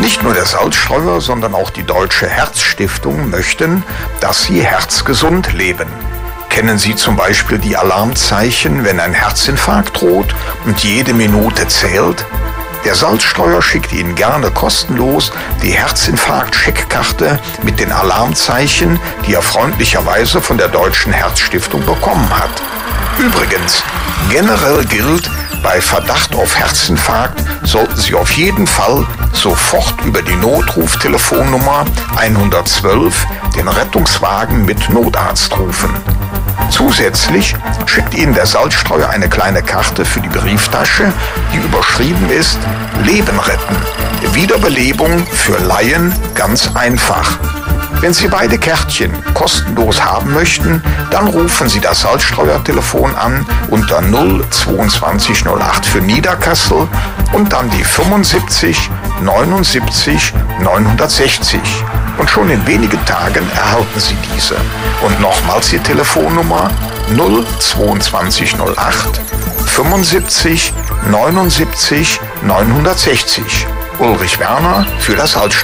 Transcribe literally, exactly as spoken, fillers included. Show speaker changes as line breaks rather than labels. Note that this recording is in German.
Nicht nur der Salzstreuer, sondern auch die Deutsche Herzstiftung möchten, dass Sie herzgesund leben. Kennen Sie zum Beispiel die Alarmzeichen, wenn ein Herzinfarkt droht und jede Minute zählt? Der Salzstreuer schickt Ihnen gerne kostenlos die Herzinfarkt-Scheckkarte mit den Alarmzeichen, die er freundlicherweise von der Deutschen Herzstiftung bekommen hat. Übrigens, generell gilt, bei Verdacht auf Herzinfarkt sollten Sie auf jeden Fall sofort über die Notruftelefonnummer hundertzwölf den Rettungswagen mit Notarzt rufen. Zusätzlich schickt Ihnen der Salzstreuer eine kleine Karte für die Brieftasche, die überschrieben ist Leben retten. Wiederbelebung für Laien ganz einfach. Wenn Sie beide Kärtchen kostenlos haben möchten, dann rufen Sie das Salzstreuer-Telefon an unter null zweiundzwanzig null acht für Niederkassel und dann die fünfundsiebzig neunundsiebzig neunhundertsechzig. Und schon in wenigen Tagen erhalten Sie diese. Und nochmals die Telefonnummer null zweiundzwanzig null acht fünfundsiebzig neunundsiebzig neunhundertsechzig. Ulrich Werner für das Salzstreuer.